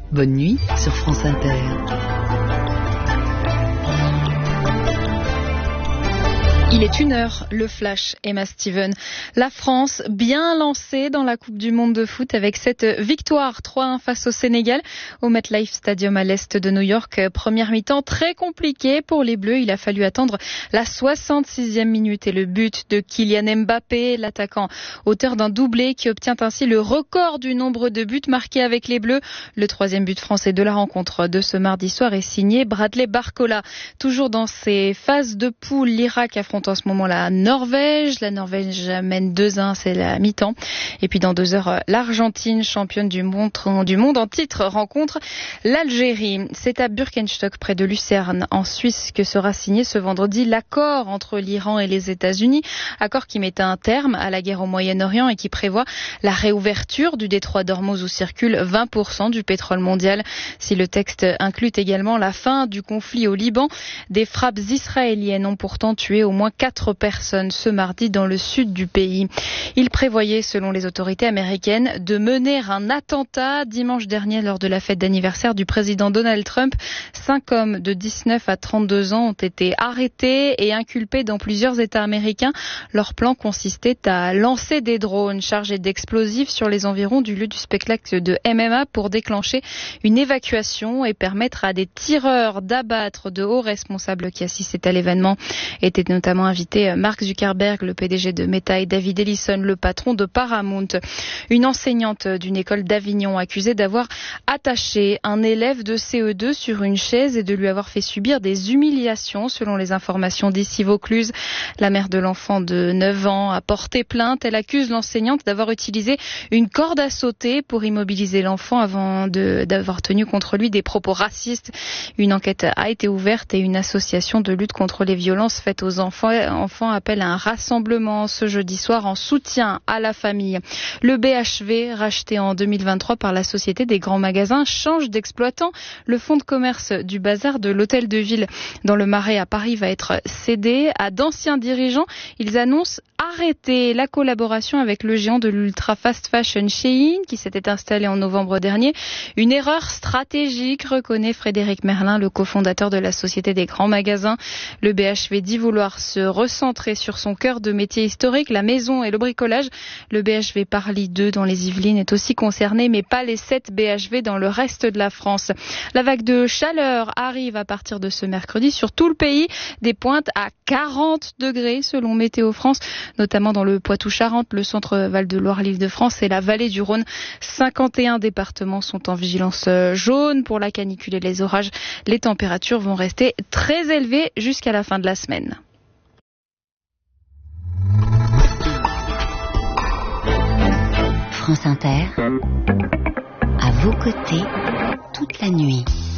Bonne nuit sur France Inter. Il est 1h, le flash, Emma Steven. La France, bien lancée dans la Coupe du Monde de foot avec cette victoire 3-1 face au Sénégal au MetLife Stadium à l'est de New York. Première mi-temps très compliquée pour les Bleus. Il a fallu attendre la 66e minute et le but de Kylian Mbappé, l'attaquant auteur d'un doublé qui obtient ainsi le record du nombre de buts marqués avec les Bleus. Le 3e but français de la rencontre de ce mardi soir est signé Bradley Barcola. Toujours dans ses phases de poule, l'Irak affronte en ce moment la Norvège. La Norvège mène 2-1, c'est la mi-temps. Et puis dans 2 heures, l'Argentine, championne du monde en titre, rencontre l'Algérie. C'est à Birkenstock, près de Lucerne, en Suisse, que sera signé ce vendredi l'accord entre l'Iran et les États-Unis. Accord qui met un terme à la guerre au Moyen-Orient et qui prévoit la réouverture du détroit d'Ormuz où circule 20% du pétrole mondial. Si le texte inclut également la fin du conflit au Liban, des frappes israéliennes ont pourtant tué au moins 4 personnes ce mardi dans le sud du pays. Il prévoyait, selon les autorités américaines, de mener un attentat dimanche dernier lors de la fête d'anniversaire du président Donald Trump. 5 hommes de 19 à 32 ans ont été arrêtés et inculpés dans plusieurs États américains. Leur plan consistait à lancer des drones chargés d'explosifs sur les environs du lieu du spectacle de MMA pour déclencher une évacuation et permettre à des tireurs d'abattre de hauts responsables qui assistaient à l'événement. Étaient notamment invité Mark Zuckerberg, le PDG de Meta, et David Ellison, le patron de Paramount. Une enseignante d'une école d'Avignon accusée d'avoir attaché un élève de CE2 sur une chaise et de lui avoir fait subir des humiliations, selon les informations d'ici Vaucluse. La mère de l'enfant de 9 ans a porté plainte. Elle accuse l'enseignante d'avoir utilisé une corde à sauter pour immobiliser l'enfant avant d'avoir tenu contre lui des propos racistes. Une enquête a été ouverte et une association de lutte contre les violences faites aux enfants appelle à un rassemblement ce jeudi soir en soutien à la famille. Le BHV, racheté en 2023 par la Société des grands magasins, change d'exploitant. Le fonds de commerce du bazar de l'Hôtel de Ville dans le Marais à Paris va être cédé à d'anciens dirigeants. Ils annoncent arrêter la collaboration avec le géant de l'ultra fast fashion Shein qui s'était installé en novembre dernier. Une erreur stratégique, reconnaît Frédéric Merlin, le cofondateur de la Société des grands magasins. Le BHV dit vouloir se recentrer sur son cœur de métier historique, la maison et le bricolage. Le BHV Parly 2 dans les Yvelines est aussi concerné, mais pas les 7 BHV dans le reste de la France. La vague de chaleur arrive à partir de ce mercredi sur tout le pays. Des pointes à 40 degrés selon Météo France, notamment dans le Poitou-Charentes, le centre Val-de-Loire, l'Île-de-France et la vallée du Rhône. 51 départements sont en vigilance jaune pour la canicule et les orages. Les températures vont rester très élevées jusqu'à la fin de la semaine. France Inter, à vos côtés, toute la nuit.